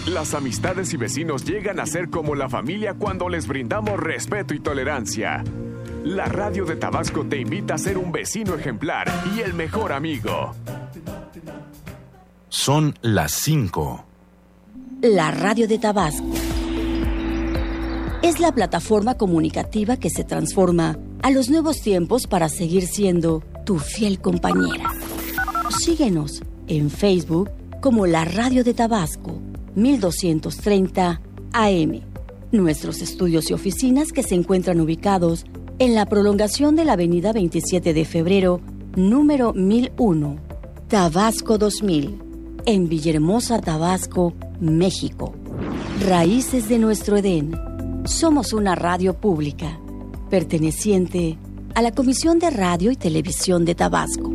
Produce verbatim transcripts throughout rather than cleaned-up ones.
Las amistades y vecinos llegan a ser como la familia cuando les brindamos respeto y tolerancia. La radio de Tabasco te invita a ser un vecino ejemplar y el mejor amigo. Son las cinco. La radio de Tabasco es la plataforma comunicativa que se transforma a los nuevos tiempos para seguir siendo tu fiel compañera. Síguenos en Facebook como la Radio de Tabasco, mil doscientos treinta A M. Nuestros estudios y oficinas que se encuentran ubicados en la prolongación de la avenida veintisiete de febrero, número mil uno, Tabasco dos mil, en Villahermosa, Tabasco, México. Raíces de nuestro Edén. Somos una radio pública, perteneciente a la Comisión de Radio y Televisión de Tabasco.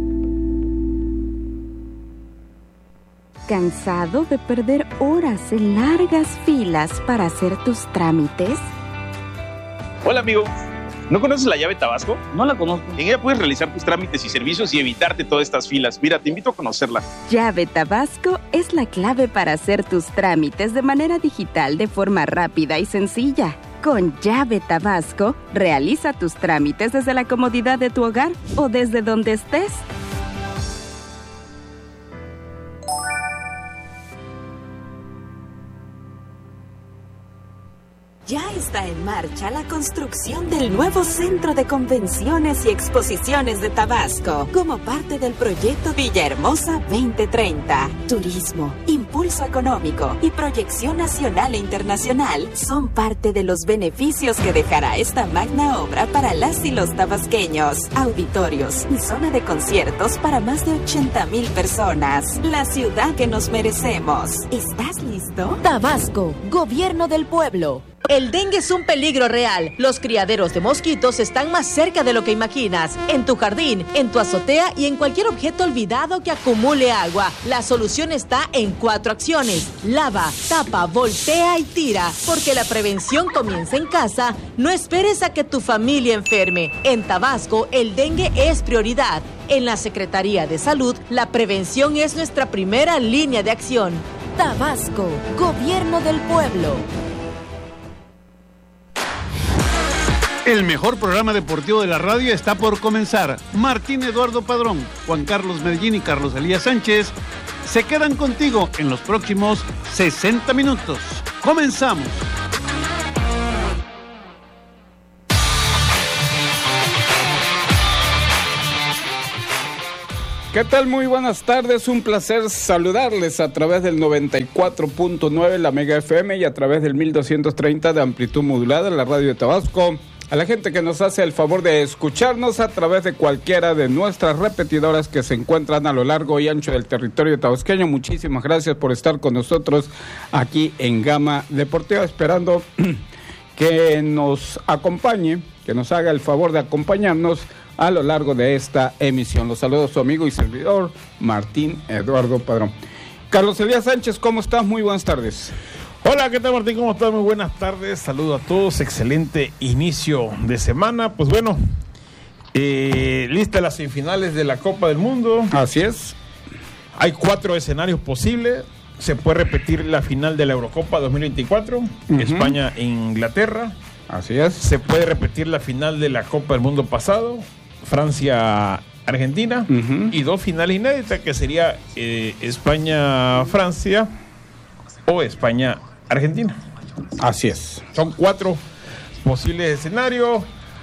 ¿Cansado de perder horas en largas filas para hacer tus trámites? Hola, amigo. ¿No conoces la llave Tabasco? No la conozco. En ella puedes realizar tus trámites y servicios y evitarte todas estas filas. Mira, te invito a conocerla. Llave Tabasco es la clave para hacer tus trámites de manera digital de forma rápida y sencilla. Con Llave Tabasco, realiza tus trámites desde la comodidad de tu hogar o desde donde estés. Ya está en marcha la construcción del nuevo Centro de Convenciones y Exposiciones de Tabasco, como parte del proyecto Villahermosa veinte treinta. Turismo, impulso económico y proyección nacional e internacional son parte de los beneficios que dejará esta magna obra para las y los tabasqueños. Auditorios y zona de conciertos para más de ochenta mil personas. La ciudad que nos merecemos. ¿Estás listo? Tabasco, Gobierno del Pueblo. El dengue es un peligro real. Los criaderos de mosquitos están más cerca de lo que imaginas. En tu jardín, en tu azotea y en cualquier objeto olvidado que acumule agua. La solución está en cuatro acciones. Lava, tapa, voltea y tira. Porque la prevención comienza en casa. No esperes a que tu familia enferme. En Tabasco, el dengue es prioridad. En la Secretaría de Salud, la prevención es nuestra primera línea de acción. Tabasco, Gobierno del Pueblo. El mejor programa deportivo de la radio está por comenzar. Martín Eduardo Padrón, Juan Carlos Medellín y Carlos Elías Sánchez se quedan contigo en los próximos sesenta minutos. ¡Comenzamos! ¿Qué tal? Muy buenas tardes, un placer saludarles a través del noventa y cuatro punto nueve, la Mega F M, y a través del mil doscientos treinta de amplitud modulada, la radio de Tabasco. A la gente que nos hace el favor de escucharnos a través de cualquiera de nuestras repetidoras que se encuentran a lo largo y ancho del territorio tabasqueño, muchísimas gracias por estar con nosotros aquí en Gama Deportiva, esperando que nos acompañe, que nos haga el favor de acompañarnos a lo largo de esta emisión. Los saludo a su amigo y servidor, Martín Eduardo Padrón. Carlos Elías Sánchez, ¿cómo estás? Muy buenas tardes. Hola, ¿qué tal, Martín? ¿Cómo estás? Muy buenas tardes. Saludo a todos. Excelente inicio de semana. Pues bueno, eh, listas las semifinales de la Copa del Mundo. Así es. Hay cuatro escenarios posibles. Se puede repetir la final de la Eurocopa dos mil veinticuatro. Uh-huh. España e Inglaterra. Así es. Se puede repetir la final de la Copa del Mundo pasado. Francia, Argentina. Uh-huh. Y dos finales inéditas que sería eh, España-Francia o España-Argentina. Así es. Son cuatro posibles escenarios.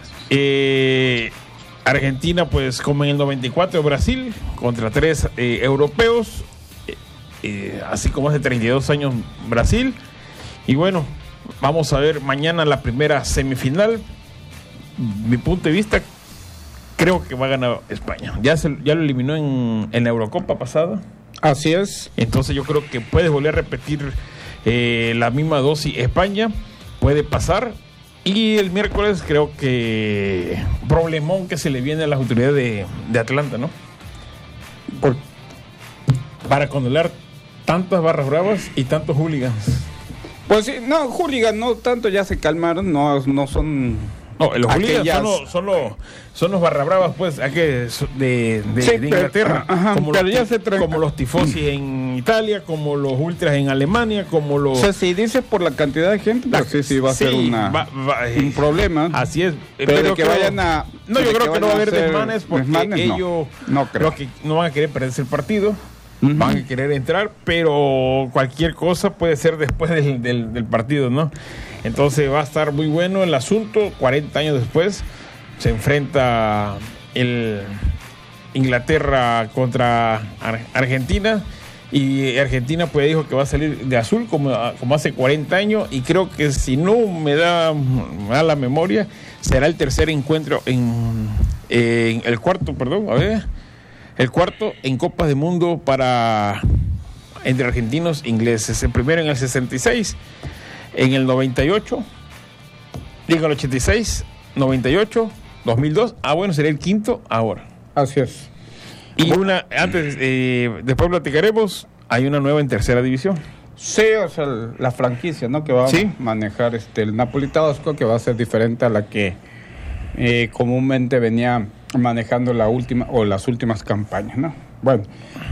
Eh, Argentina, pues, como en el noventa y cuatro, Brasil, contra tres eh, europeos. Eh, eh, así como hace treinta y dos años, Brasil. Y bueno, vamos a ver mañana la primera semifinal. Mi punto de vista, creo que va a ganar España. Ya, se, ya lo eliminó en, en la Eurocopa pasada. Así es. Entonces yo creo que puede volver a repetir eh, la misma dosis. España puede pasar. Y el miércoles creo que problemón que se le viene a las autoridades de, de Atlanta, ¿no? Por, para controlar tantas barras bravas y tantos hooligans. Pues sí, no, hooligans no tanto, ya se calmaron, no, no son No, los Aquellas... hooligans son los, son los, son los barrabravas, pues, de, de, de, Sí, de Inglaterra. Pero, ajá, como, pero los, ya se tra... como los tifosi en Italia, como los ultras en Alemania, como los... O sea, si dices por la cantidad de gente, pues sí, sí va a sí, ser una, va, va, eh, un problema. Así es. Pero, pero de que creo, vayan a... No, yo creo que, que no va a haber hacer desmanes porque desmanes, ellos no, no creo. creo que no van a querer perderse el partido. Uh-huh. Van a querer entrar, pero cualquier cosa puede ser después del, del, del partido, ¿no? Entonces va a estar muy bueno el asunto. cuarenta años después se enfrenta el Inglaterra contra Ar- Argentina. Y Argentina pues dijo que va a salir de azul como, como hace cuarenta años. Y creo que si no me da, me da la memoria, será el tercer encuentro en, en el cuarto, perdón, a ver. El cuarto en Copas de Mundo para entre argentinos e ingleses. El primero en el sesenta y seis, en el noventa y ocho, digo en el ochenta y seis, noventa y ocho, dos mil dos. Ah, bueno, sería el quinto ahora. Así es. Y una, antes, eh, después platicaremos, hay una nueva en tercera división. Sí, o sea, la franquicia, ¿no? Que va ¿Sí? a manejar este el Napoli Tabasco, que va a ser diferente a la que eh, comúnmente venía manejando la última o las últimas campañas, ¿no? Bueno,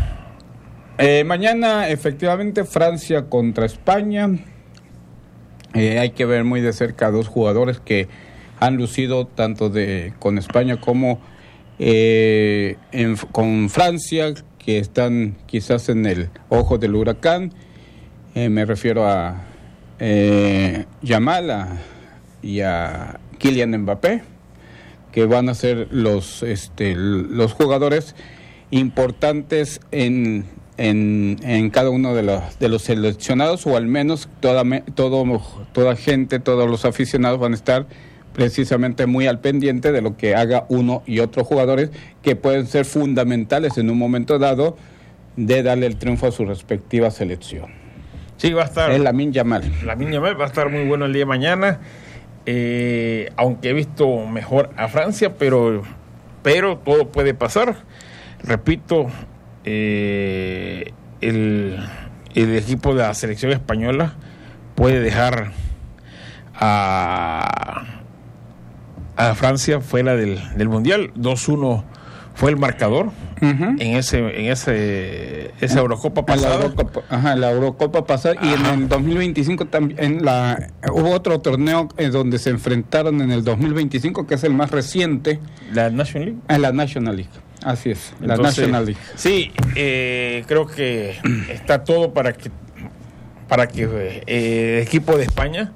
eh, mañana efectivamente Francia contra España. Eh, hay que ver muy de cerca a dos jugadores que han lucido tanto de con España como eh, en, con Francia, que están quizás en el ojo del huracán. Eh, me refiero a eh, Yamal a, y a Kylian Mbappé, que van a ser los este los jugadores importantes en en, en cada uno de los de los seleccionados, o al menos toda todo toda gente, todos los aficionados van a estar precisamente muy al pendiente de lo que haga uno y otros jugadores que pueden ser fundamentales en un momento dado de darle el triunfo a su respectiva selección. Sí, va a estar. Es Lamine Yamal. Lamine Yamal va a estar muy bueno el día de mañana. Eh, aunque he visto mejor a Francia, pero pero todo puede pasar. Repito, eh, el, el equipo de la selección española puede dejar a, a Francia fuera del, del Mundial. dos uno fue el marcador uh-huh. en ese en ese esa Eurocopa pasada. La Eurocopa, ajá, la Eurocopa pasada. Ajá. Y en el dos mil veinticinco también la hubo otro torneo eh, donde se enfrentaron en el dos mil veinticinco, que es el más reciente. La National League. En la National League. Así es, Entonces, la National League. Sí, eh, creo que está todo para que para que eh, el equipo de España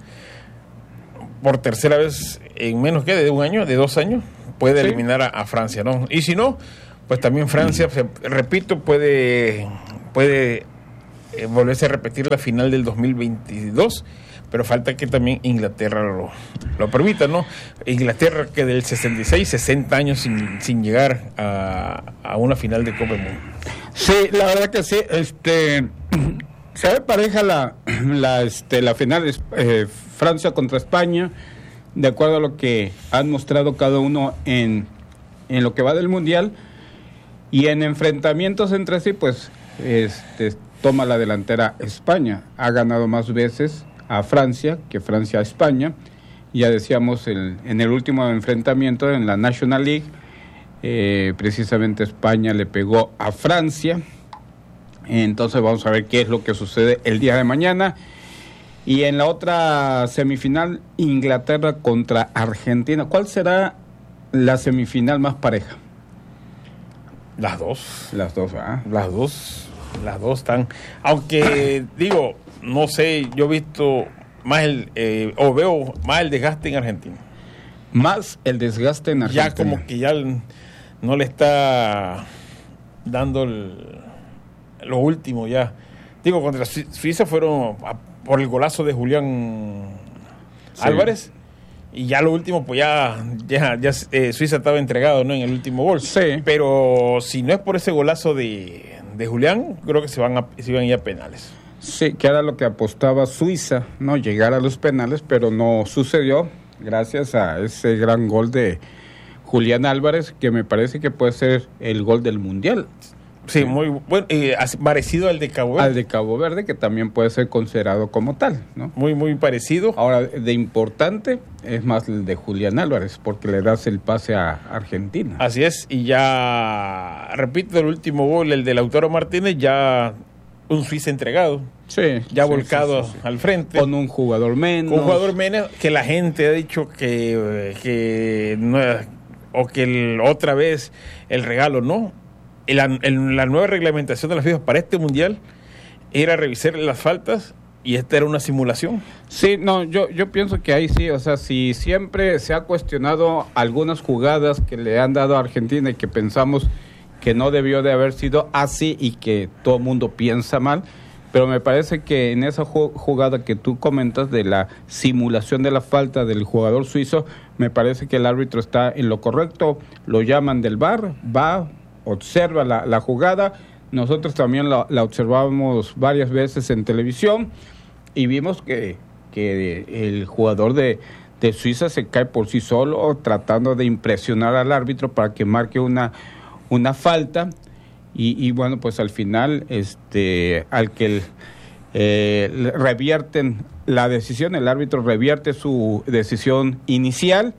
por tercera vez en menos que de un año, de dos años, puede sí. eliminar a, a Francia, ¿no? Y si no, pues también Francia, se, repito, puede puede eh, volverse a repetir la final del dos mil veintidós, pero falta que también Inglaterra lo, lo permita, ¿no? Inglaterra que del sesenta y seis, sesenta años sin, sin llegar a, a una final de Copa del Mundo. Sí, la verdad que sí, este se ve pareja la la este la final es eh, Francia contra España, de acuerdo a lo que han mostrado cada uno en, en lo que va del Mundial, y en enfrentamientos entre sí, pues este toma la delantera España. Ha ganado más veces a Francia que Francia a España. Ya decíamos el, en el último enfrentamiento en la National League, eh, precisamente España le pegó a Francia. Entonces vamos a ver qué es lo que sucede el día de mañana. Y en la otra semifinal, Inglaterra contra Argentina. ¿Cuál será la semifinal más pareja? Las dos. Las dos, ¿ah? Las dos. Las dos están. Aunque, digo, no sé, yo he visto más el. Eh, o veo más el desgaste en Argentina. Más el desgaste en Argentina. Ya como que ya no le está dando el, lo último ya. Digo, contra Suiza fueron a, por el golazo de Julián sí. Álvarez, y ya lo último pues ya ya, ya eh, Suiza estaba entregado, ¿no?, en el último gol. Sí. Pero si no es por ese golazo de, de Julián, creo que se van a, se van a ir a penales. Sí, que era lo que apostaba Suiza, no llegar a los penales, pero no sucedió gracias a ese gran gol de Julián Álvarez, que me parece que puede ser el gol del Mundial. Sí, sí, muy bueno, eh, parecido al de Cabo Verde. Al de Cabo Verde, que también puede ser considerado como tal, ¿no? Muy, muy parecido. Ahora, de importante es más el de Julián Álvarez, porque le das el pase a Argentina. Así es, y ya, repito, el último gol, el de Lautaro Martínez, ya un Suiza entregado. Sí. Ya sí, volcado sí, sí, sí. al frente. Con un jugador menos. Con un jugador menos, que la gente ha dicho que, que no, o que el, otra vez el regalo, no. La, el, la nueva reglamentación de la FIFA para este mundial era revisar las faltas y esta era una simulación. Sí, no, yo yo pienso que ahí sí, o sea, si siempre se ha cuestionado algunas jugadas que le han dado a Argentina y que pensamos que no debió de haber sido así y que todo el mundo piensa mal, pero me parece que en esa jugada que tú comentas de la simulación de la falta del jugador suizo, me parece que el árbitro está en lo correcto, lo llaman del V A R, va, observa la, la jugada, nosotros también la, la observamos varias veces en televisión y vimos que, que el jugador de, de Suiza se cae por sí solo tratando de impresionar al árbitro para que marque una, una falta y, y bueno, pues al final este al que eh, revierten la decisión, el árbitro revierte su decisión inicial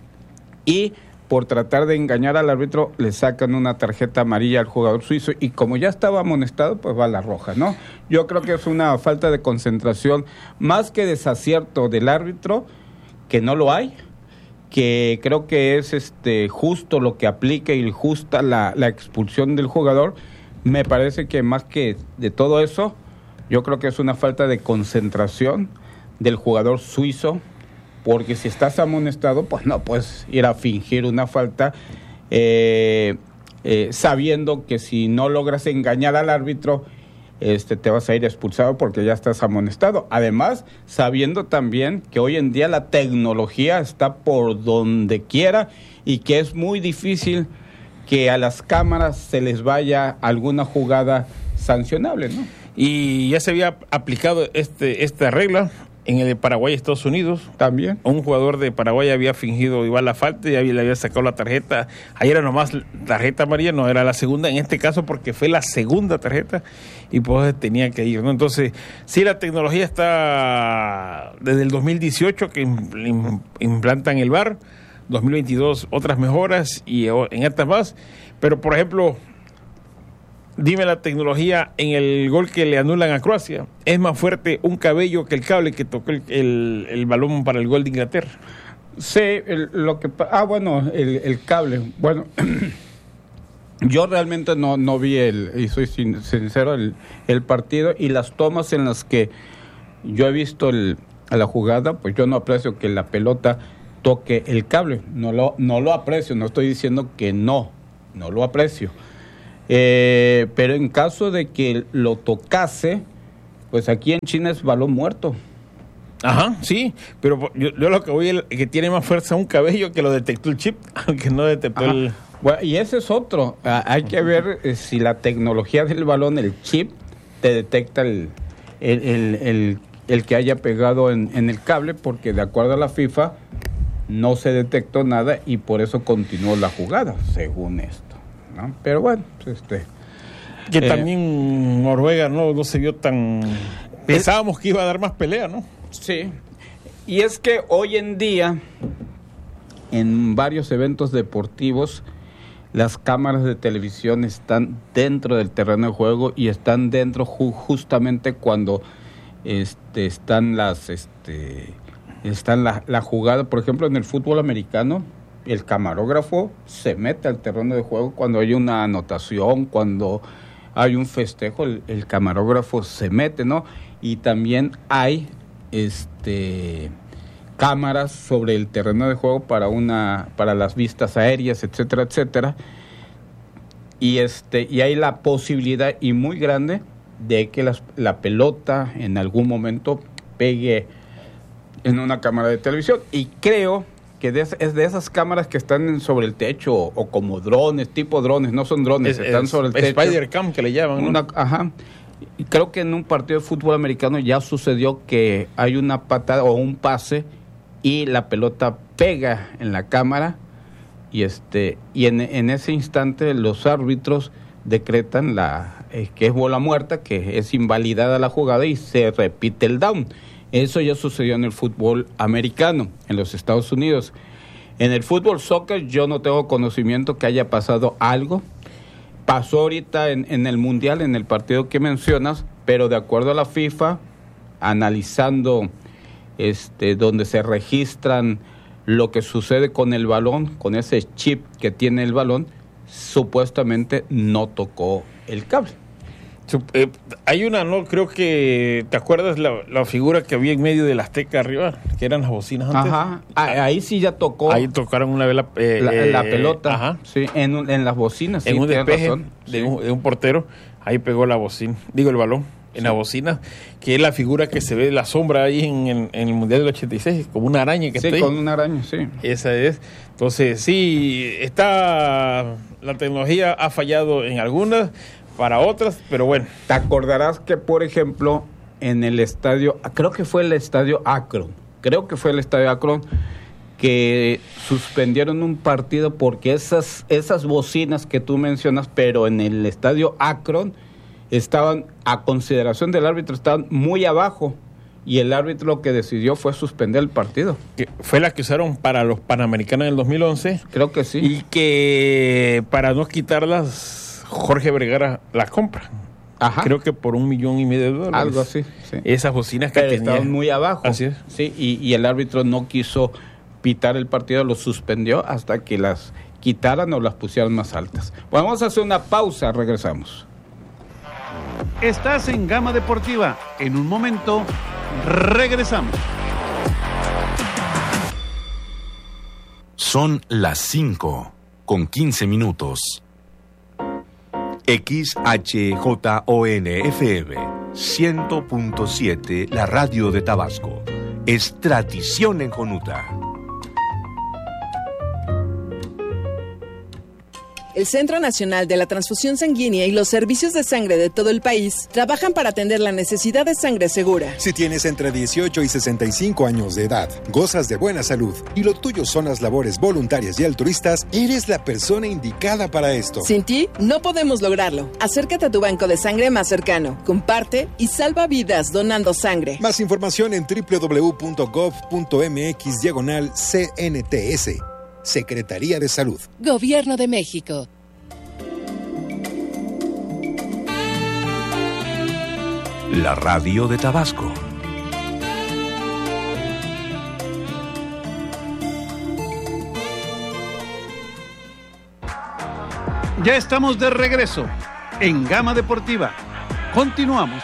y por tratar de engañar al árbitro, le sacan una tarjeta amarilla al jugador suizo y como ya estaba amonestado, pues va a la roja, ¿no? Yo creo que es una falta de concentración, más que desacierto del árbitro, que no lo hay, que creo que es este justo lo que aplica y justa la, la expulsión del jugador. Me parece que más que de todo eso, yo creo que es una falta de concentración del jugador suizo, porque si estás amonestado, pues no puedes ir a fingir una falta eh, eh, sabiendo que si no logras engañar al árbitro, este, te vas a ir expulsado porque ya estás amonestado. Además, sabiendo también que hoy en día la tecnología está por donde quiera y que es muy difícil que a las cámaras se les vaya alguna jugada sancionable, ¿no? Y ya se había aplicado este esta regla en el de Paraguay, Estados Unidos. También. Un jugador de Paraguay había fingido igual la falta y había, le había sacado la tarjeta. Ahí era nomás tarjeta amarilla, no era la segunda en este caso porque fue la segunda tarjeta y pues tenía que ir, ¿no? Entonces, sí, la tecnología está desde el dos mil dieciocho que implantan el V A R, dos mil veintidós otras mejoras y en estas más. Pero, por ejemplo, dime la tecnología en el gol que le anulan a Croacia. ¿Es más fuerte un cabello que el cable que tocó el, el, el balón para el gol de Inglaterra? Sí, el, lo que... Ah, bueno, el, el cable. Bueno, yo realmente no, no vi, el y soy sin, sincero, el, el partido y las tomas en las que yo he visto el, a la jugada, pues yo no aprecio que la pelota toque el cable. No lo, no lo aprecio, no estoy diciendo que no, no lo aprecio. Eh, pero en caso de que lo tocase, pues aquí en China es balón muerto. Ajá, sí, pero yo, yo lo que voy es que tiene más fuerza un cabello que lo detectó el chip, aunque no detectó Ajá. el... Bueno, y ese es otro, ah, hay que ver eh, si la tecnología del balón, el chip, te detecta el, el, el, el, el que haya pegado en, en el cable, porque de acuerdo a la FIFA no se detectó nada y por eso continuó la jugada, según esto. ¿No? Pero bueno, pues este que eh, también Noruega no, no se vio tan pensábamos que iba a dar más pelea, ¿no? Sí, y es que hoy en día en varios eventos deportivos las cámaras de televisión están dentro del terreno de juego y están dentro ju- justamente cuando este están las este están la, la jugada, por ejemplo en el fútbol americano. El camarógrafo se mete al terreno de juego cuando hay una anotación, cuando hay un festejo, el, el camarógrafo se mete, ¿no? Y también hay este cámaras sobre el terreno de juego para una para las vistas aéreas, etcétera, etcétera. Y este y hay la posibilidad y muy grande de que las, la pelota en algún momento pegue en una cámara de televisión y creo que de, es de esas cámaras que están sobre el techo o, o como drones, tipo drones, no son drones, es, están es, sobre el techo. Spider-Cam que le llaman, ¿no? Una, ajá. Y creo que en un partido de fútbol americano ya sucedió que hay una patada o un pase y la pelota pega en la cámara y este y en, en ese instante los árbitros decretan la eh, que es bola muerta, que es invalidada la jugada y se repite el down. Eso ya sucedió en el fútbol americano, en los Estados Unidos. En el fútbol soccer yo no tengo conocimiento que haya pasado algo. Pasó ahorita en, en el Mundial, en el partido que mencionas, pero de acuerdo a la FIFA, analizando este donde se registran lo que sucede con el balón, con ese chip que tiene el balón, supuestamente no tocó el cable. Eh, hay una, no creo que, ¿te acuerdas la, la figura que había en medio del Azteca arriba? Que eran las bocinas antes. Ajá, ah, ahí sí ya tocó. Ahí tocaron una vez la, eh, la, la eh, pelota, ajá. Sí, en, en las bocinas. En sí, un despeje razón, de, sí. un, de un portero, ahí pegó la bocina, digo el balón, en sí. La bocina, que es la figura que se ve, la sombra ahí en, en, en el Mundial del ochenta y seis, como una araña que sí, está ahí. Sí, con una araña, sí. Esa es. Entonces, sí, está, la tecnología ha fallado en algunas, para otras, pero bueno. Te acordarás que, por ejemplo, en el estadio, creo que fue el estadio Akron, creo que fue el estadio Akron, que suspendieron un partido porque esas, esas bocinas que tú mencionas, pero en el estadio Akron, estaban, a consideración del árbitro, estaban muy abajo, y el árbitro lo que decidió fue suspender el partido. Que fue la que usaron para los Panamericanos en el dos mil once. Creo que sí. Y que para no quitarlas, Jorge Vergara las compra. Ajá. Creo que por un millón y medio de dólares. Algo así, sí. Esas bocinas que Pero tenían. estaban muy abajo. Así es. Sí, y, y el árbitro no quiso pitar el partido, lo suspendió hasta que las quitaran o las pusieran más altas. Bueno, vamos a hacer una pausa, regresamos. Estás en Gama Deportiva. En un momento, regresamos. Son las cinco con quince minutos. X H J O N F M cien punto siete, la radio de Tabasco. Es tradición en Jonuta. El Centro Nacional de la Transfusión Sanguínea y los servicios de sangre de todo el país trabajan para atender la necesidad de sangre segura. Si tienes entre dieciocho y sesenta y cinco años de edad, gozas de buena salud y lo tuyo son las labores voluntarias y altruistas, eres la persona indicada para esto. Sin ti, no podemos lograrlo. Acércate a tu banco de sangre más cercano, comparte y salva vidas donando sangre. Más información en doble u doble u doble u punto gov punto m x diagonal C N T S. Secretaría de Salud. Gobierno de México. La radio de Tabasco. Ya estamos de regreso en Gama Deportiva. Continuamos.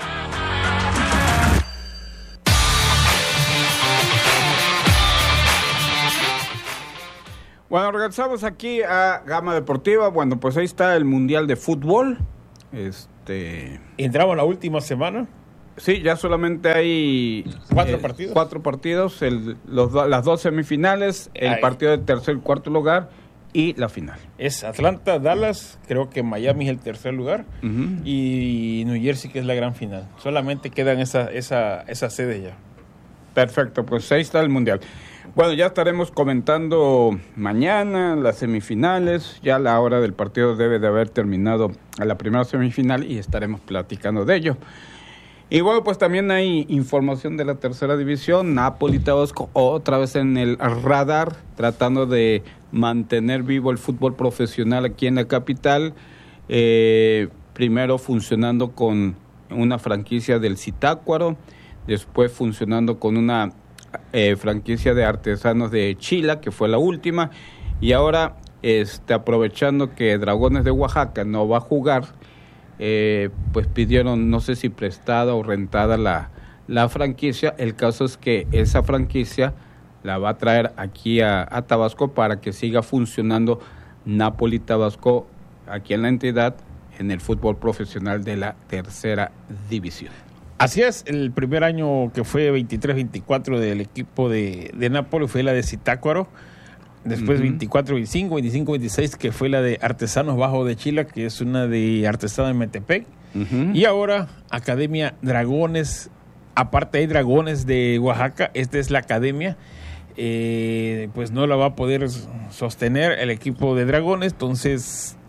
Bueno, regresamos aquí a Gama Deportiva. Bueno, pues ahí está el Mundial de Fútbol. Este... ¿Entramos la última semana? Sí, ya solamente hay... ¿Cuatro eh, partidos? Cuatro partidos, el, los, las dos semifinales, el Ay. partido de tercer y cuarto lugar y la final. Es Atlanta, Dallas, creo que Miami es el tercer lugar, uh-huh. y New Jersey que es la gran final. Solamente quedan esa, esa, esa sede ya. Perfecto, pues ahí está el Mundial. Bueno, ya estaremos comentando mañana las semifinales, ya la hora del partido debe de haber terminado a la primera semifinal y estaremos platicando de ello. Y bueno, pues también hay información de la tercera división, Napoli Tabasco otra vez en el radar, tratando de mantener vivo el fútbol profesional aquí en la capital, eh, primero funcionando con una franquicia del Zitácuaro, después funcionando con una eh, franquicia de Artesanos de Chila, que fue la última, y ahora este, aprovechando que Dragones de Oaxaca no va a jugar, eh, pues pidieron, no sé si prestada o rentada la, la franquicia. El caso es que esa franquicia la va a traer aquí a, a Tabasco para que siga funcionando Napoli Tabasco aquí en la entidad en el fútbol profesional de la tercera división. Así es, el primer año que fue veintitrés veinticuatro del equipo de, de Napoli fue la de Zitácuaro, después uh-huh. veinticuatro veinticinco, veinticinco veintiséis que fue la de Artesanos Bajo de Chila, que es una de Artesanos de Metepec, uh-huh. y ahora Academia Dragones, aparte hay Dragones de Oaxaca, esta es la academia, eh, pues no la va a poder sostener el equipo de Dragones, entonces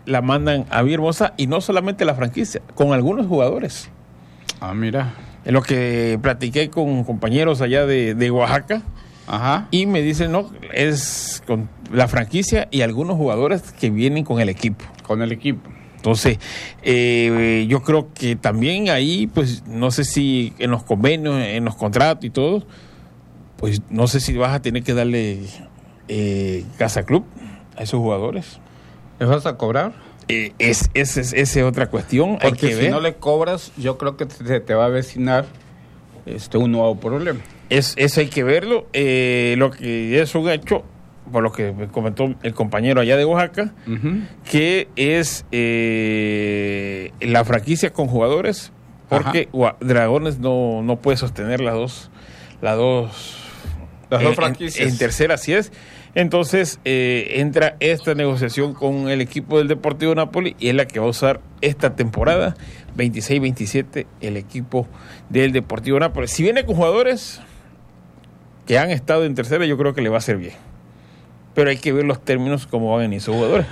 la mandan a Villahermosa, y no solamente la franquicia, con algunos jugadores. Ah, mira. En lo que platiqué con compañeros allá de, de Oaxaca. Ajá. Y me dicen, no, es con la franquicia y algunos jugadores que vienen con el equipo. Con el equipo. Entonces, eh, yo creo que también ahí, pues, no sé si en los convenios, en los contratos y todo, pues, no sé si vas a tener que darle eh, casa club a esos jugadores. ¿Les vas a cobrar? Eh, es, es, es, esa es otra cuestión. Porque hay que si ver. no le cobras, yo creo que te, te va a avecinar este, un nuevo problema. Es, eso hay que verlo. Eh, lo que es un hecho, por lo que me comentó el compañero allá de Oaxaca, uh-huh. que es eh, la franquicia con jugadores, porque Ajá. Dragones no, no puede sostener las dos las dos, las en, dos franquicias. En, en tercera, así es. Entonces eh, entra esta negociación con el equipo del Deportivo Napoli, y es la que va a usar esta temporada veintiséis veintisiete el equipo del Deportivo Napoli. Si viene con jugadores que han estado en tercera, yo creo que le va a hacer bien. Pero hay que ver los términos, cómo van a venir esos jugadores.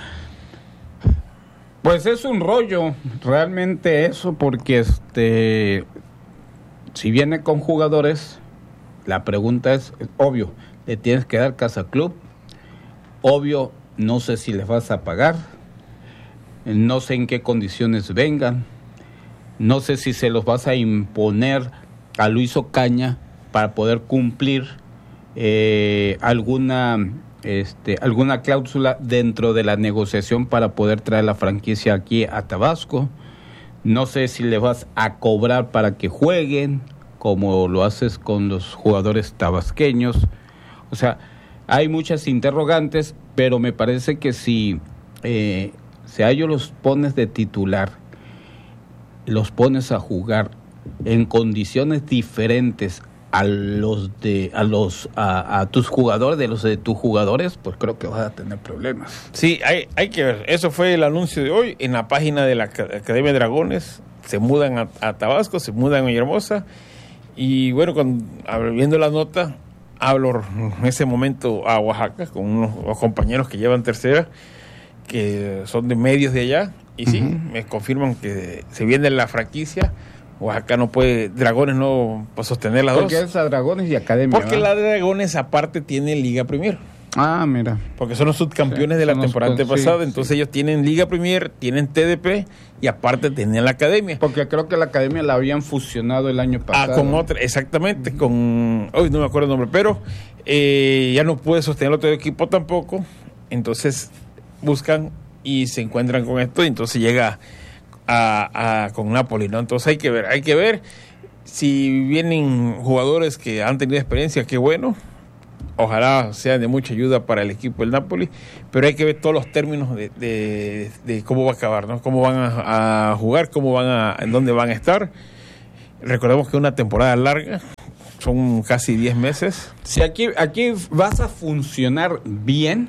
Pues es un rollo, realmente eso, porque este, si viene con jugadores, la pregunta es, es obvio, le tienes que dar casa club, obvio, no sé si les vas a pagar, no sé en qué condiciones vengan, no sé si se los vas a imponer a Luis Ocaña para poder cumplir eh, alguna... Este, alguna cláusula dentro de la negociación para poder traer la franquicia aquí a Tabasco. No sé si le vas a cobrar para que jueguen, como lo haces con los jugadores tabasqueños. O sea, hay muchas interrogantes, pero me parece que si, eh, si a ellos los pones de titular, los pones a jugar en condiciones diferentes a los de a los a, a tus jugadores de los de tus jugadores, pues creo que vas a tener problemas. Sí, hay hay que ver. Eso fue el anuncio de hoy en la página de la Academia de Dragones. Se mudan a, a Tabasco, se mudan a Villahermosa, y bueno, cuando viendo la nota, hablo en ese momento a Oaxaca con unos, unos compañeros que llevan tercera, que son de medios de allá, y sí, uh-huh. me confirman que se viene la franquicia. Oaxaca no puede, Dragones no puede sostener las Porque dos. Porque es a Dragones y Academia. Porque ¿verdad? La de Dragones aparte tiene Liga Premier. Ah, mira. Porque son los subcampeones sí, de la temporada los, pasada, sí, entonces sí. ellos tienen Liga Premier, tienen T D P y aparte tenían la Academia. Porque creo que la Academia la habían fusionado el año pasado. Ah, con otra, exactamente, uh-huh. con, hoy no me acuerdo el nombre, pero eh, ya no puede sostener otro equipo tampoco, entonces buscan y se encuentran con esto, y entonces llega A, a, con Napoli, ¿no? Entonces hay que ver, hay que ver si vienen jugadores que han tenido experiencia, qué bueno, ojalá sean de mucha ayuda para el equipo del Napoli, pero hay que ver todos los términos de, de, de cómo va a acabar, ¿no? Cómo van a, a jugar, cómo van a, en dónde van a estar. Recordemos que es una temporada larga, son casi diez meses. Si aquí, aquí vas a funcionar bien,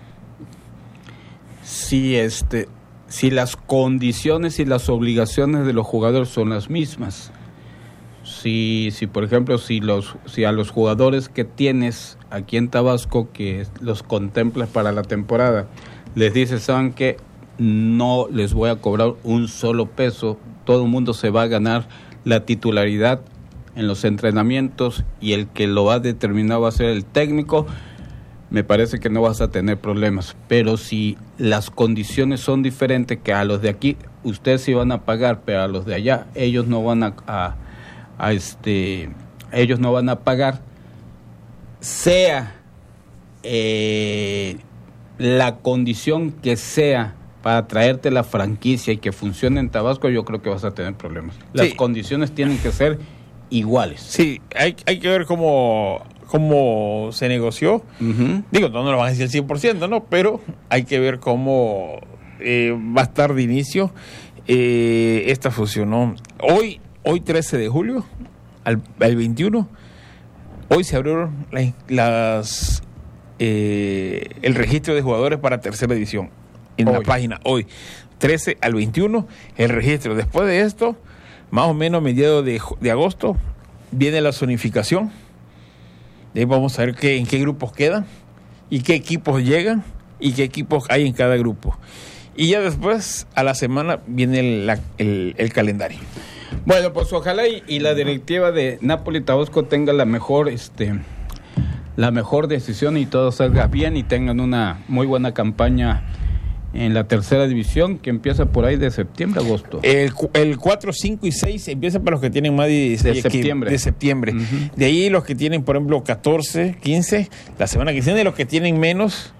si este si las condiciones y las obligaciones de los jugadores son las mismas. Si, si por ejemplo, si los si a los jugadores que tienes aquí en Tabasco, que los contemplas para la temporada, les dices, ¿saben qué? No les voy a cobrar un solo peso, todo el mundo se va a ganar la titularidad en los entrenamientos, y el que lo va a determinar va a ser el técnico, me parece que no vas a tener problemas. Pero si las condiciones son diferentes, que a los de aquí ustedes sí van a pagar, pero a los de allá ellos no van a, a, a este ellos no van a pagar, sea eh, la condición que sea para traerte la franquicia y que funcione en Tabasco, yo creo que vas a tener problemas. Las sí. condiciones tienen que ser iguales. Sí, hay, hay que ver cómo cómo se negoció. Uh-huh. Digo, no nos lo van a decir el cien por ciento, ¿no? Pero hay que ver cómo eh, va a estar de inicio eh, esta fusión, ¿no? Hoy, hoy trece de julio, al, al veintiuno, hoy se abrieron las, las eh, el registro de jugadores para tercera división en hoy. La página hoy, trece al veintiuno, el registro. Después de esto, más o menos a mediados de, de agosto, viene la zonificación. De ahí vamos a ver qué, en qué grupos quedan y qué equipos llegan y qué equipos hay en cada grupo. y ya después a la semana viene el, la, el, el calendario. Bueno, pues ojalá y, y la directiva de Napoli Tabasco tenga la mejor este la mejor decisión y todo salga bien y tengan una muy buena campaña en la tercera división, que empieza por ahí de septiembre a agosto. El, el cuatro, cinco y seis empieza para los que tienen más de, de septiembre. De septiembre. Uh-huh. De ahí los que tienen, por ejemplo, catorce, quince, la semana que viene, los que tienen menos,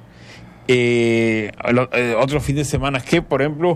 eh, lo, eh, otros fines de semana que, por ejemplo,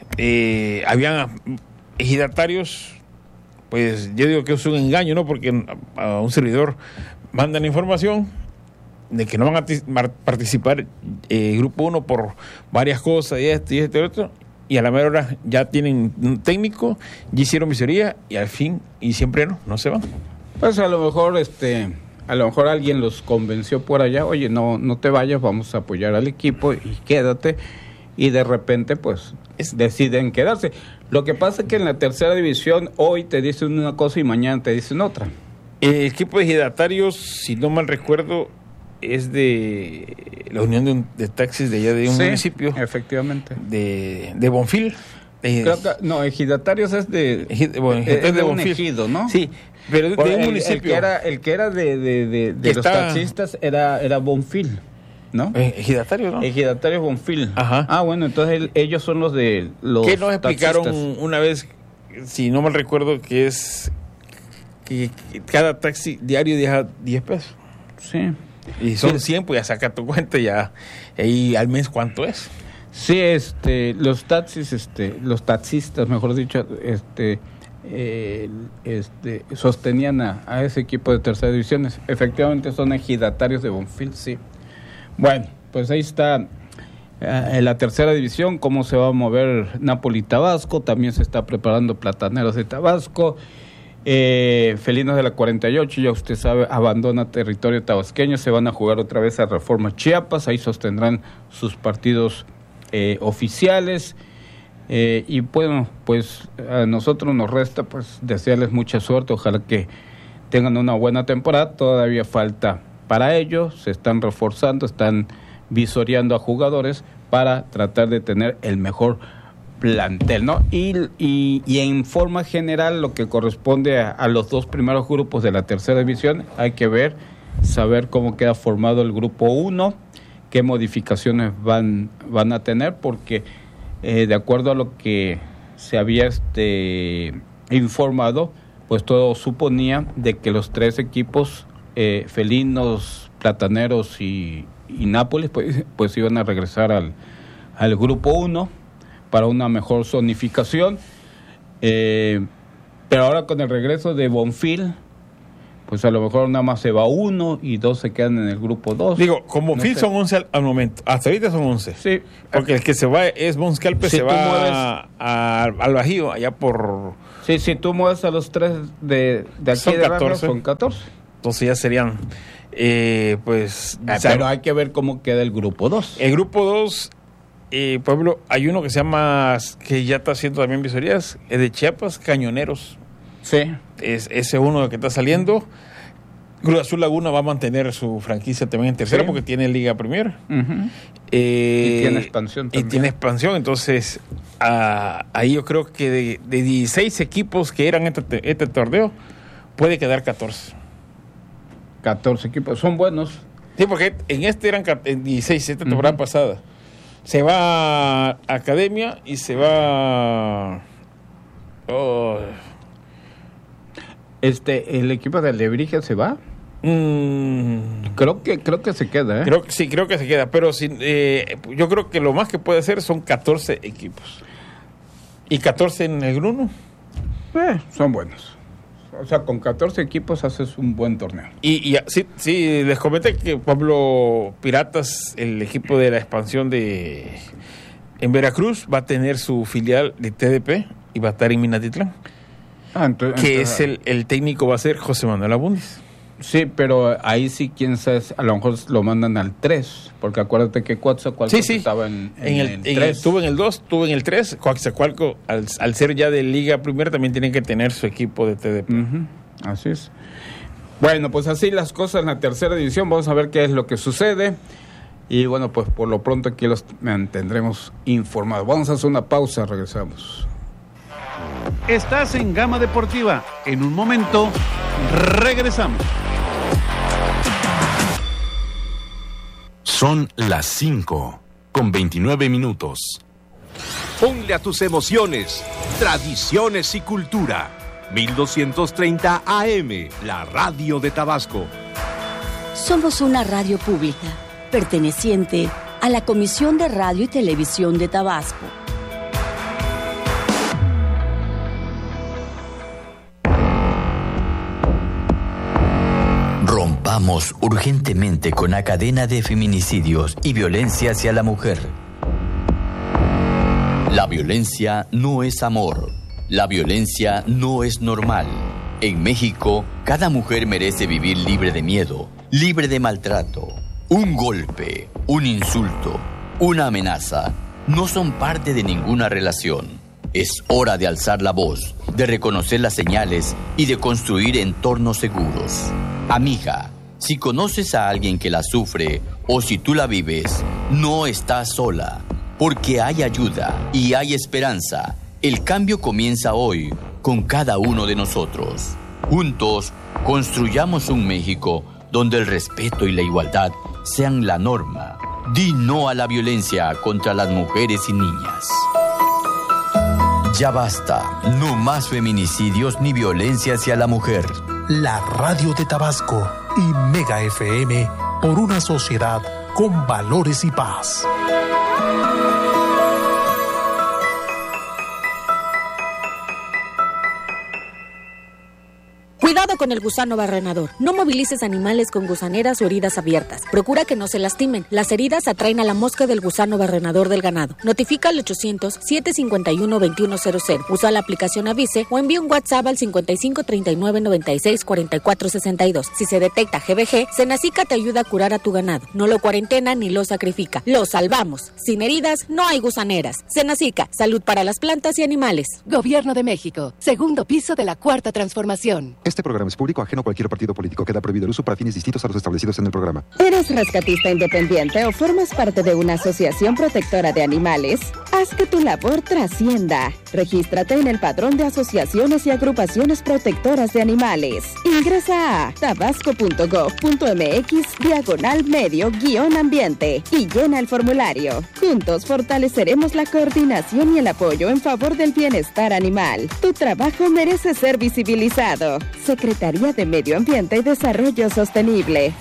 eh, habían ejidatarios, pues yo digo que es un engaño, ¿no? Porque a un servidor mandan información de que no van a t- participar eh, Grupo uno por varias cosas y esto y esto y otro, y a la mera hora ya tienen un técnico, ya hicieron visoría y al fin, y siempre no, no se van. Pues a lo mejor este a lo mejor alguien los convenció por allá, oye, no no te vayas, vamos a apoyar al equipo y quédate, y de repente pues es, deciden quedarse. Lo que pasa es que en la tercera división hoy te dicen una cosa y mañana te dicen otra. El equipo de ejidatarios, si no mal recuerdo, es de la unión de, un, de taxis de allá de un sí, municipio. Efectivamente. De, de Bonfil. Eh, Creo que, no, ejidatarios es de, ejid, bueno, es de, de un ejido, ¿no? Sí, pero de, de un el, municipio. El que era, el que era de, de, de, de los está, taxistas era, era Bonfil, ¿no? Eh, ejidatario, ¿no? Ejidatario Bonfil. Ajá. Ah, bueno, entonces el, ellos son los de los que nos explicaron taxistas. Una vez, si no mal recuerdo, que es que cada taxi diario deja diez pesos. Sí. Y son cien, pues ya saca tu cuenta ya. Y al mes, ¿cuánto es? Sí, este, los taxis, este, los taxistas, mejor dicho, este, eh, este, sostenían a, a ese equipo de tercera división. Efectivamente son ejidatarios de Bonfil, sí. Bueno, pues ahí está eh, en la tercera división, cómo se va a mover Napoli Tabasco. También se está preparando Plataneros de Tabasco. Eh, Felinos de la cuarenta y ocho, ya usted sabe, abandona territorio tabasqueño, se van a jugar otra vez a Reforma Chiapas, ahí sostendrán sus partidos eh, oficiales, eh, y bueno, pues a nosotros nos resta pues desearles mucha suerte, ojalá que tengan una buena temporada, todavía falta para ello, se están reforzando, están visoreando a jugadores para tratar de tener el mejor plantel, ¿no? Y, y, y en forma general, lo que corresponde a, a los dos primeros grupos de la tercera división, hay que ver, saber cómo queda formado el grupo uno, qué modificaciones van, van a tener, porque eh, de acuerdo a lo que se había este, informado, pues todo suponía de que los tres equipos, eh, Felinos, Plataneros y, y Nápoles, pues, pues iban a regresar al, al grupo uno, para una mejor zonificación, eh, pero ahora con el regreso de Bonfil, pues a lo mejor nada más se va uno y dos se quedan en el grupo dos. Digo, con Bonfil no sé. Son once al, al momento, hasta ahorita son once. Sí. Porque el que se va es Bonscalpe, si se va mueves, a, a, al Bajío, allá por... Sí, si tú mueves a los tres de, de aquí son de catorce. Barrio, son catorce. Entonces ya serían, eh, pues... Ah, pero hay que ver cómo queda el grupo dos. El grupo dos... Eh, pueblo, hay uno que se llama, que ya está haciendo también visorías, es de Chiapas, Cañoneros. Sí. Es ese uno que está saliendo. Cruz Azul Laguna va a mantener su franquicia también en tercera, sí, porque tiene Liga Premier. Uh-huh. eh, y tiene expansión también. Y tiene expansión, entonces a, ahí yo creo que de, de dieciséis equipos que eran este, este torneo, puede quedar catorce. catorce equipos, son buenos. Sí, porque en este eran en dieciséis, esta temporada uh-huh. pasada. Se va a Academia y se va... Oh. Este, ¿el equipo de Alebrije se va? Mm. Creo que creo que se queda, ¿eh? Creo que sí, creo que se queda, pero sin, eh, yo creo que lo más que puede hacer son catorce equipos. ¿Y catorce en el Gruno? Eh, son buenos. O sea, con catorce equipos haces un buen torneo. Y, y sí, sí, les comenté que Pueblo Piratas, el equipo de la expansión de en Veracruz, va a tener su filial de T D P y va a estar en Minatitlán. Ah, entonces, que entonces, es el, el técnico va a ser José Manuel Abundis. Sí, pero ahí sí, quién sabe, a lo mejor lo mandan al tres, porque acuérdate que Coatzacoalco sí, sí. estaba en, en, en el, el en tres. El, estuvo en el dos, estuvo en el tres. Coatzacoalco, al, al ser ya de Liga Primera, también tienen que tener su equipo de T D P. Uh-huh. Así es. Bueno, pues así las cosas en la tercera división. Vamos a ver qué es lo que sucede. Y bueno, pues por lo pronto aquí los mantendremos informados. Vamos a hacer una pausa, regresamos. Estás en Gama Deportiva. En un momento, regresamos. Son las cinco con veintinueve minutos. Ponle a tus emociones, tradiciones y cultura. mil doscientos treinta A M, la radio de Tabasco. Somos una radio pública, perteneciente a la Comisión de Radio y Televisión de Tabasco. Rompamos urgentemente con la cadena de feminicidios y violencia hacia la mujer. La violencia no es amor. La violencia no es normal. En México, cada mujer merece vivir libre de miedo, libre de maltrato. Un golpe, un insulto, una amenaza no son parte de ninguna relación. Es hora de alzar la voz, de reconocer las señales y de construir entornos seguros. Amiga, si conoces a alguien que la sufre o si tú la vives, no estás sola, porque hay ayuda y hay esperanza. El cambio comienza hoy con cada uno de nosotros. Juntos, construyamos un México donde el respeto y la igualdad sean la norma. Di no a la violencia contra las mujeres y niñas. Ya basta, no más feminicidios ni violencia hacia la mujer. La radio de Tabasco y Mega F M por una sociedad con valores y paz. Cuidado con el gusano barrenador. No movilices animales con gusaneras o heridas abiertas. Procura que no se lastimen. Las heridas atraen a la mosca del gusano barrenador del ganado. Notifica al ochocientos, siete cincuenta y uno, veintiuno cero cero. Usa la aplicación Avise o envía un WhatsApp al cincuenta y cinco, treinta y nueve, noventa y seis, cuarenta y cuatro sesenta y dos. Si se detecta G B G, Senacica te ayuda a curar a tu ganado. No lo cuarentena ni lo sacrifica. Lo salvamos. Sin heridas no hay gusaneras. Senacica, salud para las plantas y animales. Gobierno de México. Segundo piso de la Cuarta Transformación. Este programa es público, ajeno a cualquier partido político. Queda prohibido el uso para fines distintos a los establecidos en el programa. ¿Eres rescatista independiente o formas parte de una asociación protectora de animales? Haz que tu labor trascienda. Regístrate en el padrón de asociaciones y agrupaciones protectoras de animales. Ingresa a tabasco punto gov punto mx diagonal medio guión ambiente y llena el formulario. Juntos fortaleceremos la coordinación y el apoyo en favor del bienestar animal. Tu trabajo merece ser visibilizado. Secretaría de Medio Ambiente y Desarrollo Sostenible.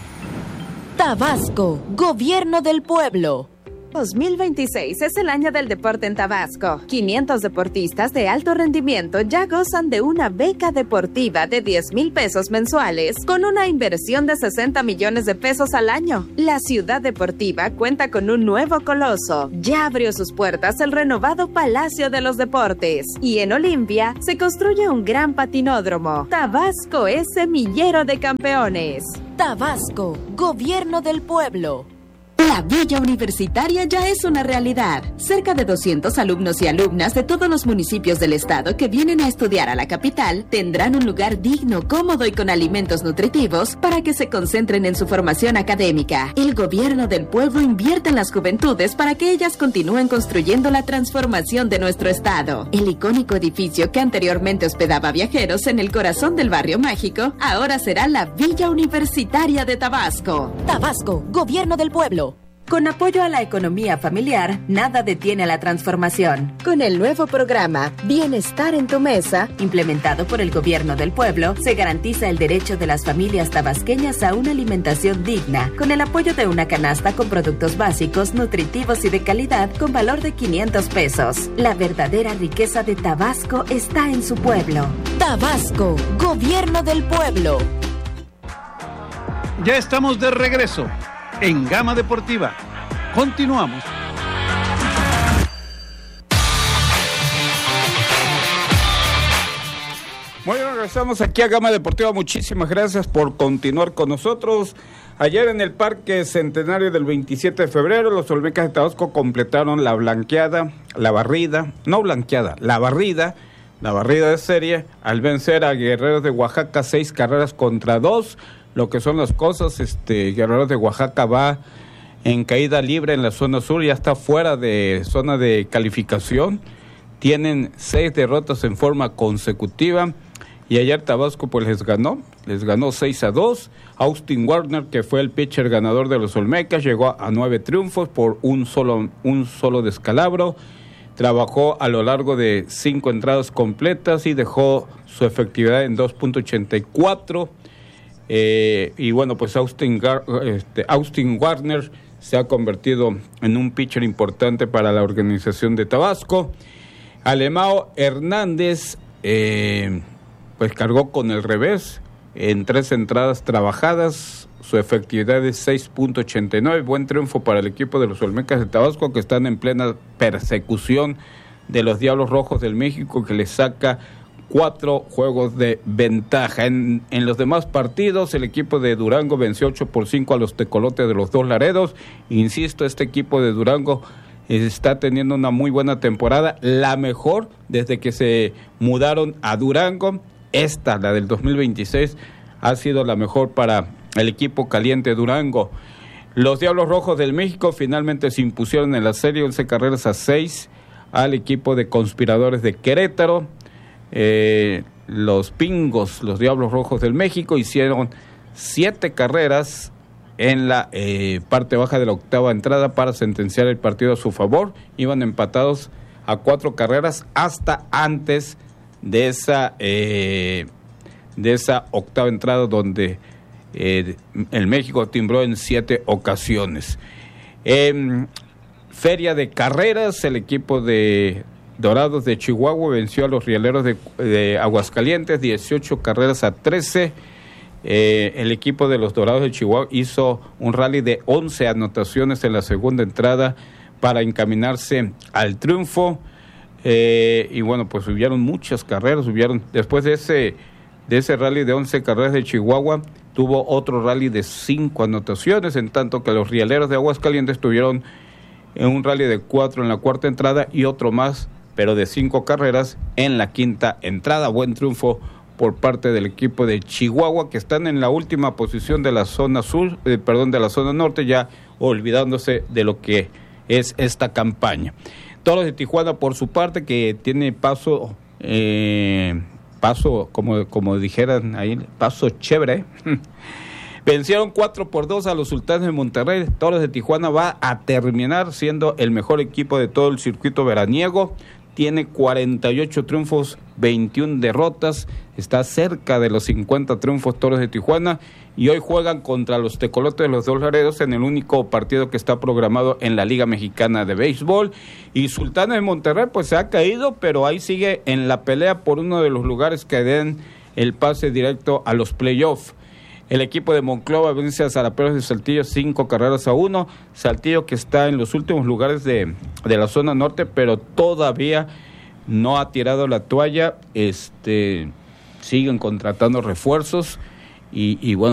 Tabasco, Gobierno del Pueblo. dos mil veintiséis es el año del deporte en Tabasco. quinientos deportistas de alto rendimiento ya gozan de una beca deportiva de diez mil pesos mensuales con una inversión de sesenta millones de pesos al año. La ciudad deportiva cuenta con un nuevo coloso. Ya abrió sus puertas el renovado Palacio de los Deportes. Y en Olimpia se construye un gran patinódromo. Tabasco es semillero de campeones. Tabasco, Gobierno del Pueblo. La Villa Universitaria ya es una realidad. Cerca de doscientos alumnos y alumnas de todos los municipios del estado que vienen a estudiar a la capital tendrán un lugar digno, cómodo y con alimentos nutritivos para que se concentren en su formación académica. El gobierno del pueblo invierte en las juventudes para que ellas continúen construyendo la transformación de nuestro estado. El icónico edificio que anteriormente hospedaba viajeros en el corazón del barrio mágico ahora será la Villa Universitaria de Tabasco. Tabasco, Gobierno del Pueblo. Con apoyo a la economía familiar, nada detiene la transformación. Con el nuevo programa Bienestar en tu Mesa, implementado por el Gobierno del Pueblo, se garantiza el derecho de las familias tabasqueñas a una alimentación digna, con el apoyo de una canasta con productos básicos, nutritivos y de calidad con valor de quinientos pesos. La verdadera riqueza de Tabasco está en su pueblo. Tabasco, Gobierno del Pueblo. Ya estamos de regreso en Gama Deportiva. Continuamos. Bueno, regresamos aquí a Gama Deportiva. Muchísimas gracias por continuar con nosotros. Ayer en el Parque Centenario del veintisiete de febrero, los Olmecas de Tabasco completaron la blanqueada, la barrida, no blanqueada, la barrida, la barrida de serie, al vencer a Guerreros de Oaxaca seis carreras contra dos. Lo que son las cosas, este Guerreros de Oaxaca va en caída libre en la zona sur, ya está fuera de zona de calificación. Tienen seis derrotas en forma consecutiva y ayer Tabasco pues les ganó, les ganó seis a dos. Austin Warner, que fue el pitcher ganador de los Olmecas, llegó a nueve triunfos por un solo, un solo descalabro. Trabajó a lo largo de cinco entradas completas y dejó su efectividad en dos punto ochenta y cuatro. Eh, y bueno, pues Austin, Gar- este, Austin Warner se ha convertido en un pitcher importante para la organización de Tabasco. Alemao Hernández eh, pues cargó con el revés en tres entradas trabajadas. Su efectividad es seis punto ochenta y nueve. Buen triunfo para el equipo de los Olmecas de Tabasco, que están en plena persecución de los Diablos Rojos del México, que les saca cuatro juegos de ventaja. En, en los demás partidos, el equipo de Durango venció ocho por cinco a los Tecolotes de los Dos Laredos. Insisto, este equipo de Durango está teniendo una muy buena temporada, la mejor desde que se mudaron a Durango. Esta, la del dos mil veintiséis, ha sido la mejor para el equipo caliente Durango. Los Diablos Rojos del México finalmente se impusieron en la serie once carreras a seis al equipo de Conspiradores de Querétaro. Eh, los Pingos, los Diablos Rojos del México, hicieron siete carreras en la eh, parte baja de la octava entrada para sentenciar el partido a su favor. Iban empatados a cuatro carreras hasta antes de esa eh, de esa octava entrada, donde eh, el México timbró en siete ocasiones. En feria de carreras, el equipo de Dorados de Chihuahua venció a los Rieleros de, de Aguascalientes dieciocho carreras a trece. Eh, el equipo de los Dorados de Chihuahua hizo un rally de once anotaciones en la segunda entrada para encaminarse al triunfo. Eh, y bueno, pues hubieron muchas carreras, hubieron después de ese de ese rally de once carreras de Chihuahua, tuvo otro rally de cinco anotaciones, en tanto que los Rieleros de Aguascalientes tuvieron un rally de cuatro en la cuarta entrada y otro más, pero de cinco carreras en la quinta entrada. Buen triunfo por parte del equipo de Chihuahua, que están en la última posición de la zona sur, eh, perdón, de la zona norte, ya olvidándose de lo que es esta campaña. Toros de Tijuana, por su parte, que tiene paso, eh, paso, como, como dijeran ahí, paso chévere. Vencieron cuatro por dos a los Sultanes de Monterrey. Toros de Tijuana va a terminar siendo el mejor equipo de todo el circuito veraniego. Tiene cuarenta y ocho triunfos, veintiuna derrotas. Está cerca de los cincuenta triunfos Toros de Tijuana. Y hoy juegan contra los Tecolotes de los Dos Laredos en el único partido que está programado en la Liga Mexicana de Béisbol. Y Sultanes de Monterrey pues se ha caído, pero ahí sigue en la pelea por uno de los lugares que den el pase directo a los playoffs. El equipo de Monclova vence a Zaraperos de Saltillo cinco carreras a uno. Saltillo, que está en los últimos lugares de, de la zona norte, pero todavía no ha tirado la toalla. Este, siguen contratando refuerzos y, y bueno,